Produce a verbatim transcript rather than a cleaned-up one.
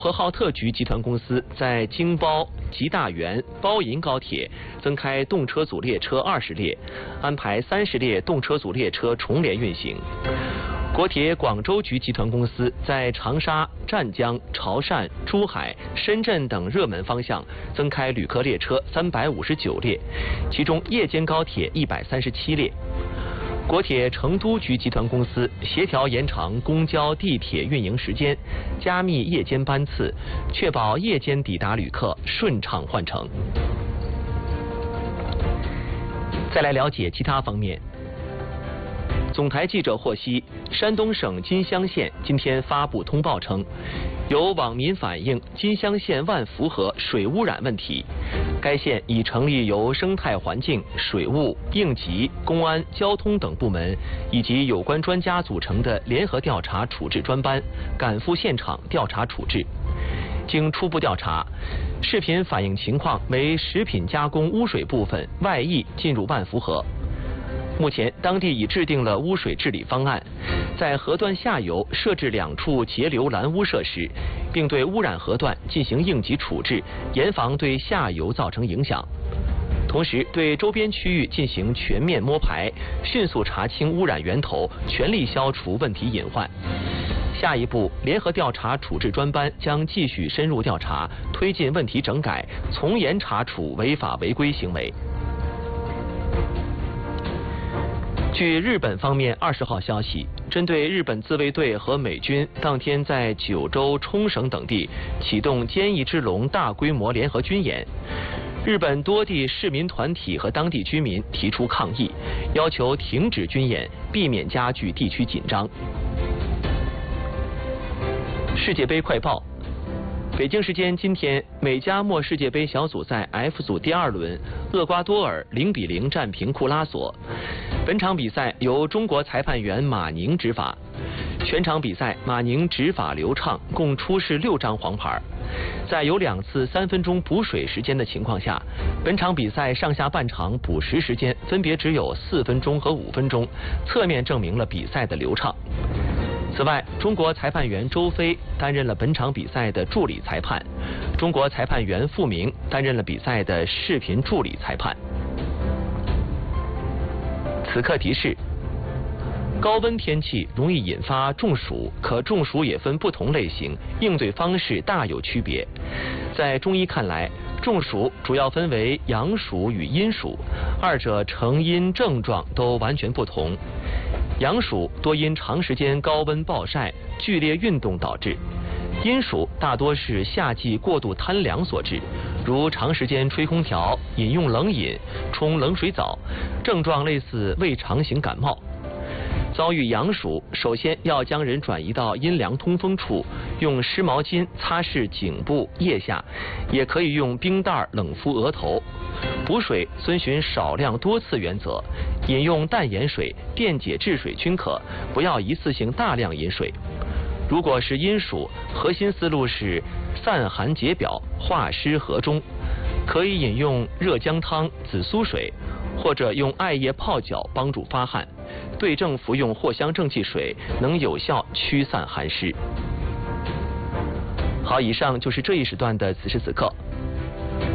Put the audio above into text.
和浩特局集团公司在京包、吉大原、包银高铁增开动车组列车二十列，安排三十列动车组列车重联运行。国铁广州局集团公司在长沙、湛江、潮汕、珠海、深圳等热门方向增开旅客列车三百五十九列，其中夜间高铁一百三十七列。国铁成都局集团公司协调延长公交、地铁运营时间，加密夜间班次，确保夜间抵达旅客顺畅换乘。再来了解其他方面。总台记者获悉，山东省金乡县今天发布通报称，有网民反映金乡县万福河水污染问题，该县已成立由生态环境、水务、应急、公安、交通等部门以及有关专家组成的联合调查处置专班，赶赴现场调查处置。经初步调查，视频反映情况为食品加工污水部分外溢进入万福河。目前，当地已制定了污水治理方案，在河段下游设置两处截流拦污设施，并对污染河段进行应急处置，严防对下游造成影响。同时，对周边区域进行全面摸排，迅速查清污染源头，全力消除问题隐患。下一步，联合调查处置专班将继续深入调查，推进问题整改，从严查处违法违规行为。据日本方面二十号消息，针对日本自卫队和美军当天在九州、冲绳等地启动坚毅之龙大规模联合军演，日本多地市民团体和当地居民提出抗议，要求停止军演，避免加剧地区紧张。世界杯快报。北京时间今天，美加墨世界杯小组赛 F 组第二轮，厄瓜多尔零比零战平库拉索。本场比赛由中国裁判员马宁执法，全场比赛马宁执法流畅，共出示六张黄牌。在有两次三分钟补水时间的情况下，本场比赛上下半场补时时间分别只有四分钟和五分钟，侧面证明了比赛的流畅。此外，中国裁判员周飞担任了本场比赛的助理裁判，中国裁判员傅明担任了比赛的视频助理裁判。此刻提示：高温天气容易引发中暑，可中暑也分不同类型，应对方式大有区别。在中医看来，中暑主要分为阳暑与阴暑，二者成因症状都完全不同。阳暑多因长时间高温暴晒、剧烈运动导致，阴暑大多是夏季过度贪凉所致，如长时间吹空调、饮用冷饮、冲冷水澡，症状类似胃肠型感冒。遭遇阳暑，首先要将人转移到阴凉通风处，用湿毛巾擦拭颈部、腋下，也可以用冰袋冷敷额头。补水遵循少量多次原则，饮用淡盐水、电解质水均可，不要一次性大量饮水。如果是阴暑，核心思路是散寒解表、化湿和中，可以饮用热姜汤、紫苏水，或者用艾叶泡脚帮助发汗。对症服用藿香正气水，能有效驱散寒湿。好，以上就是这一时段的此时此刻。